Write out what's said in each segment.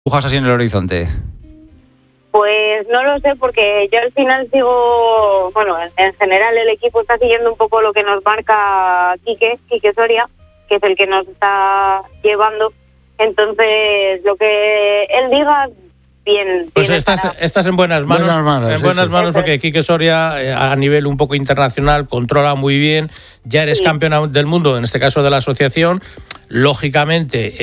dibujas así en el horizonte? Pues no lo sé, porque yo al final sigo, bueno, en general el equipo está siguiendo un poco lo que nos marca Quique Soria, que es el que nos está llevando. Entonces, lo que él diga, bien. Pues estás en buenas manos, porque Quique Soria, a nivel un poco internacional, controla muy bien. Ya eres campeona del mundo, en este caso de la asociación. Lógicamente,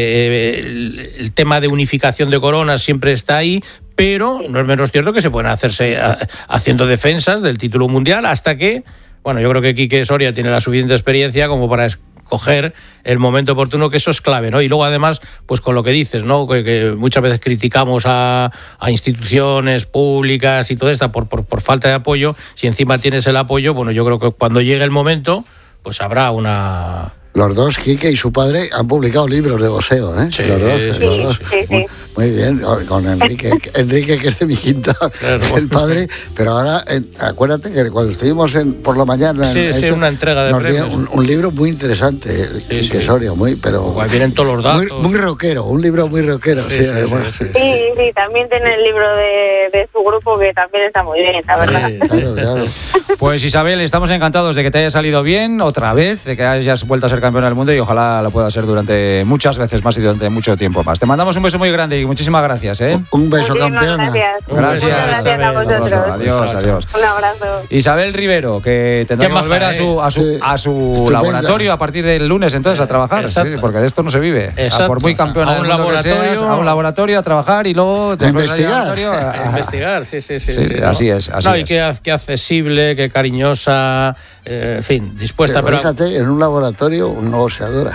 el tema de unificación de coronas siempre está ahí, pero no es menos cierto que se pueden hacerse haciendo defensas del título mundial hasta que, bueno, yo creo que Quique Soria tiene la suficiente experiencia como para escoger el momento oportuno, que eso es clave, ¿no? Y luego además, pues con lo que dices, ¿no? Que muchas veces criticamos a instituciones públicas y todo esto por falta de apoyo. Si encima tienes el apoyo, bueno, yo creo que cuando llegue el momento, pues habrá una... Los dos, Quique y su padre, han publicado libros de boxeo, ¿eh? Sí, los dos. Sí. Muy bien, con Enrique, que es de mi quinta, claro. El padre. Pero ahora, acuérdate que cuando estuvimos por la mañana... una entrega de premios. Un libro muy interesante, Quique Soria, pero... Pues vienen todos los datos. Muy rockero, un libro muy rockero. Sí, también tiene el libro de su grupo, que también está muy bien, la verdad. Claro. Pues Isabel, estamos encantados de que te haya salido bien otra vez, de que hayas vuelto a ser campeona del mundo y ojalá lo pueda ser durante muchas veces más y durante mucho tiempo más. Te mandamos un beso muy grande y muchísimas gracias, ¿eh? Un beso, campeona. Gracias a vosotros. Adiós. Un abrazo. Isabel Rivero, que tendrá que volver a su laboratorio a partir del lunes entonces a trabajar, sí, porque de esto no se vive. Por muy campeona del mundo que seas, a un laboratorio a trabajar y luego a investigar. A investigar, sí. Así es. Y qué accesible, qué cariñosa, en fin, dispuesta. Pero fíjate, en un laboratorio una boxeadora.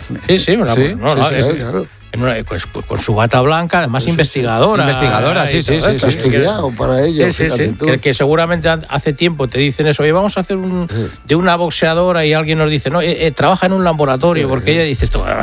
Claro. Pues con su bata blanca, además investigadora, sí. Estudiado para ello. Que seguramente hace tiempo te dicen eso, oye, vamos a hacer de una boxeadora, y alguien nos dice, no, trabaja en un laboratorio, porque ella dice esto.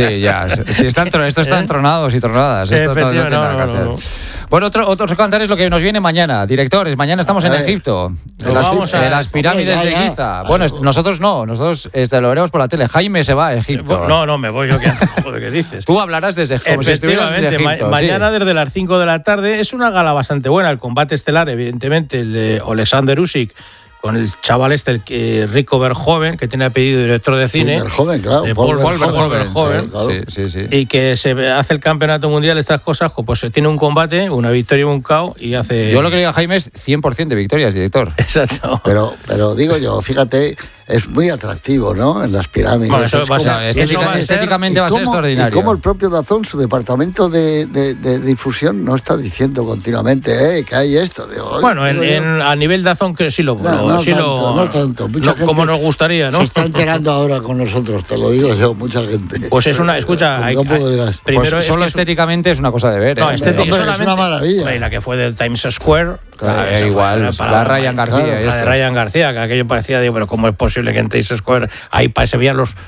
Esto están tronados y tronadas. Esto no. Bueno, otro cantar es lo que nos viene mañana. Directores, mañana estamos en Egipto, en las pirámides de Giza. Bueno, nosotros lo veremos por la tele. Jaime se va a Egipto. No, me voy yo. Joder, ¿qué dices? Tú hablarás desde como si estuvieras desde Egipto. Mañana desde las 5 de la tarde es una gala bastante buena. El combate estelar, evidentemente, el de Oleksandr Usyk con el chaval el Rico Verhoeven, que tiene apellido de director de cine. Verhoeven, claro. Paul Verhoeven. Sí. Y que se hace el campeonato mundial, estas cosas, pues se tiene un combate, una victoria y un KO, y hace... Yo lo que digo a Jaime es 100% de victorias, director. Exacto. Pero digo yo, fíjate, es muy atractivo, ¿no? En las pirámides. Bueno, estéticamente va a ser extraordinario. Y como el propio Dazón, su departamento de difusión, no está diciendo continuamente que hay esto. Bueno, a nivel Dazón que sí lo... No tanto. Mucha gente como nos gustaría, ¿no? Se está enterando ahora con nosotros, te lo digo yo, mucha gente. Pues es una... Escucha, primero solo estéticamente es una cosa de ver. No, es una maravilla. Y la que fue del Times Square... Claro, igual, la Ryan García. La de Ryan García, que aquello parecía, pero ¿cómo es posible que en Times Square ahí se veían los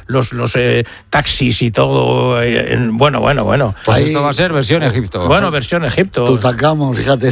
taxis y todo? Bueno. Pues ahí, esto va a ser versión Egipto. Bueno, versión Egipto. Tutankamón, fíjate,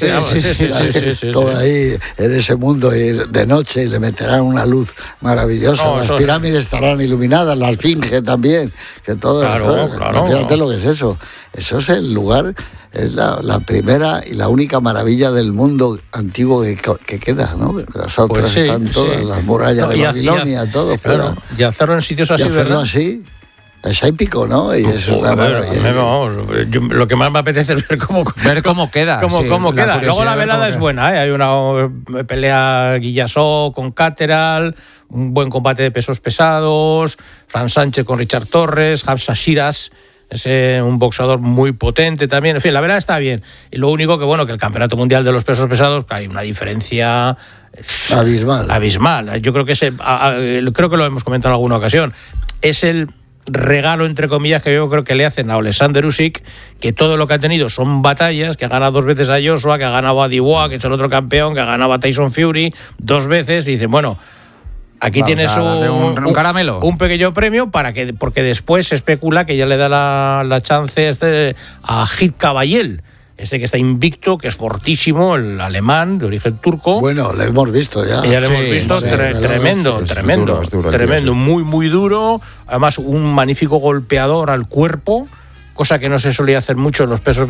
todo ahí en ese mundo, y de noche le meterán una luz maravillosa. Las pirámides estarán iluminadas, la Esfinge también, que todo. Claro. Fíjate lo que es eso. Eso es el lugar. Es la primera y la única maravilla del mundo antiguo que queda, ¿no? Las otras están todas, las murallas de Babilonia, todo. Claro. Y hacerlo en sitios así, ¿verdad? Así, es épico, ¿no? Y es una maravilla. Lo que más me apetece es ver cómo queda. Cómo queda. Luego la velada es buena, ¿eh? Hay una pelea Guillasó con Cateral, un buen combate de pesos pesados, Fran Sánchez con Richard Torres, Hamza Shiras. Es un boxeador muy potente también. En fin, la verdad está bien. Y lo único que el campeonato mundial de los pesos pesados, hay una diferencia abismal. Yo creo que creo que lo hemos comentado en alguna ocasión. Es el regalo, entre comillas, que yo creo que le hacen a Oleksandr Usyk, que todo lo que ha tenido son batallas, que ha ganado 2 veces a Joshua, que ha ganado a Dubois, que es el otro campeón, que ha ganado a Tyson Fury 2 veces, y dicen, bueno... Aquí tienes un caramelo, un pequeño premio porque después se especula que ya le da la chance a Hit Kabayel, que está invicto, que es fortísimo, el alemán de origen turco. Bueno, lo hemos visto ya. Ya lo hemos visto, tremendo, muy duro, además un magnífico golpeador al cuerpo, cosa que no se solía hacer mucho en los pesos